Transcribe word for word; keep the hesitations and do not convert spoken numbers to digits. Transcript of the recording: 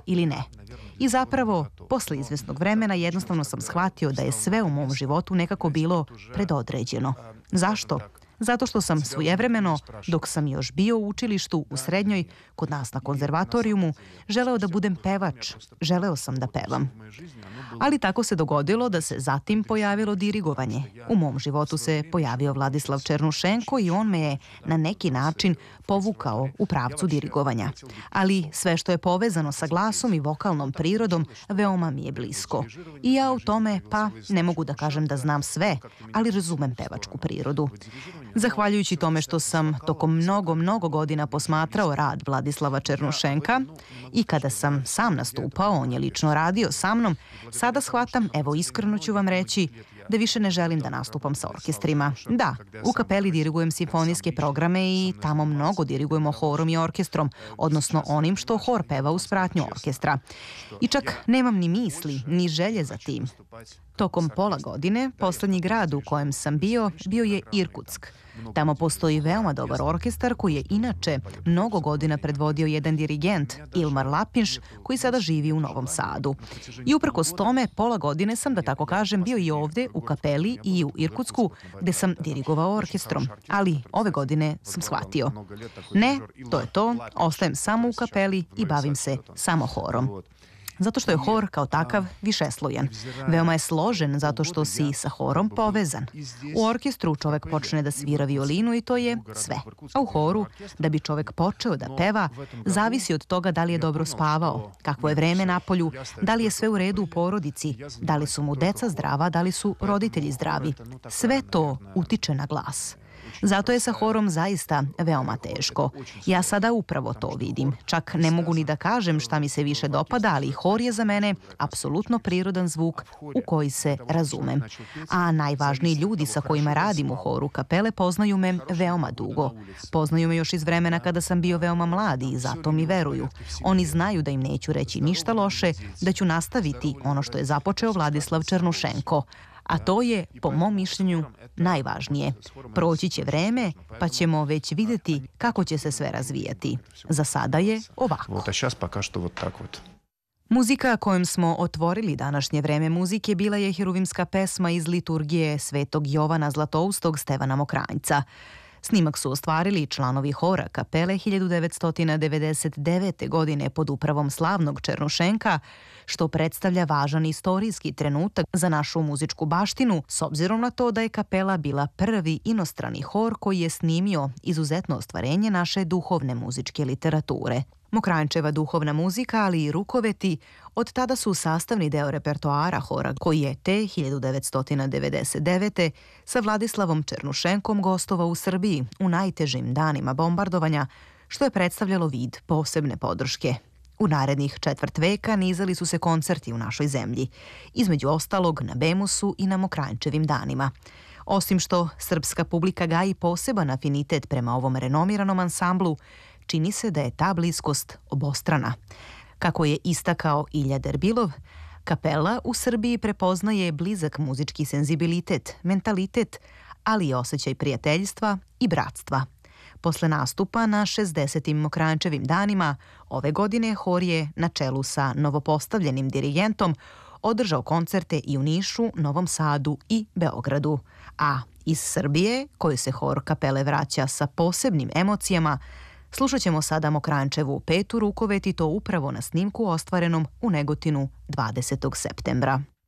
ili ne. I zapravo, posle izvesnog vremena jednostavno sam shvatio da je sve u mom životu nekako bilo predodređeno. Zašto? Zato što sam svojevremeno, dok sam još bio u učilištu u srednjoj, kod nas na konzervatorijumu, želeo da budem pevač. Želeo sam da pevam. Ali tako se dogodilo da se zatim pojavilo dirigovanje. U mom životu se pojavio Vladislav Černušenko i on me je na neki način povukao u pravcu dirigovanja. Ali sve što je povezano sa glasom i vokalnom prirodom veoma mi je blisko. I ja u tome, pa ne mogu da kažem da znam sve, ali razumem pevačku prirodu. Zahvaljujući tome što sam tokom mnogo, mnogo godina posmatrao rad Vladislava Černušenka i kada sam sam nastupao, on je lično radio sa mnom, sada shvatam, evo iskreno ću vam reći, da više ne želim da nastupam sa orkestrima. Da, u kapeli dirigujem simfonijske programe i tamo mnogo dirigujemo horom i orkestrom, odnosno onim što hor peva uz pratnju orkestra. I čak nemam ni misli, ni želje za tim. Tokom pola godine, poslednji grad u kojem sam bio, bio je Irkutsk. Tamo postoji veoma dobar orkestar koji je inače mnogo godina predvodio jedan dirigent, Ilmar Lapinš, koji sada živi u Novom Sadu. I uprkos tome, pola godine sam, da tako kažem, bio i ovde u kapeli i u Irkutsku, gde sam dirigovao orkestrom. Ali ove godine sam shvatio. Ne, to je to, ostajem samo u kapeli i bavim se samo horom. Zato što je hor kao takav višeslojan. Veoma je složen zato što si sa horom povezan. U orkestru čovek počne da svira violinu i to je sve. A u horu, da bi čovek počeo da peva, zavisi od toga da li je dobro spavao, kakvo je vreme napolju, da li je sve u redu u porodici, da li su mu deca zdrava, da li su roditelji zdravi. Sve to utiče na glas. Zato je sa horom zaista veoma teško. Ja sada upravo to vidim. Čak ne mogu ni da kažem šta mi se više dopada, ali hor je za mene apsolutno prirodan zvuk u koji se razumem. A najvažniji ljudi sa kojima radim u horu kapele poznaju me veoma dugo. Poznaju me još iz vremena kada sam bio veoma mladi i zato mi veruju. Oni znaju da im neću reći ništa loše, da ću nastaviti ono što je započeo Vladislav Černušenko. A to je, po mom mišljenju, najvažnije. Proći će vreme, pa ćemo već vidjeti kako će se sve razvijati. Za sada je ovako. Muzika kojom smo otvorili današnje vreme muzike bila je heruvimska pesma iz liturgije Svetog Jovana Zlatoustog Stevana Mokranjca. Snimak su ostvarili članovi hora kapele hiljadu devetsto devedeset devete. godine pod upravom slavnog Černušenka, što predstavlja važan istorijski trenutak za našu muzičku baštinu, s obzirom na to da je kapela bila prvi inostrani hor koji je snimio izuzetno ostvarenje naše duhovne muzičke literature. Mokranjčeva duhovna muzika, ali i rukoveti, od tada su sastavni deo repertoara hora koji je te hiljadu devetsto devedeset devete. sa Vladislavom Černušenkom gostovao u Srbiji u najtežim danima bombardovanja, što je predstavljalo vid posebne podrške. U narednih četvrt veka nizali su se koncerti u našoj zemlji, između ostalog na Bemusu i na Mokranjčevim danima. Osim što srpska publika gaji poseban afinitet prema ovom renomiranom ansamblu, čini se da je ta bliskost obostrana. Kako je istakao Ilja Derbilov, kapela u Srbiji prepoznaje blizak muzički senzibilitet, mentalitet, ali i osjećaj prijateljstva i bratstva. Posle nastupa na šezdesetim Mokranjčevim danima, ove godine hor je na čelu sa novopostavljenim dirigentom održao koncerte i u Nišu, Novom Sadu i Beogradu. A iz Srbije, koju se hor kapele vraća sa posebnim emocijama, slušat ćemo sada Mokranjčevu petu rukovet i to upravo na snimku ostvarenom u Negotinu dvadesetog septembra.